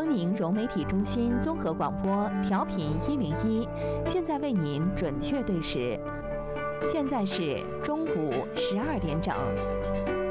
东宁融媒体中心综合广播调频101，现在为您准确对时，现在是中午12点整。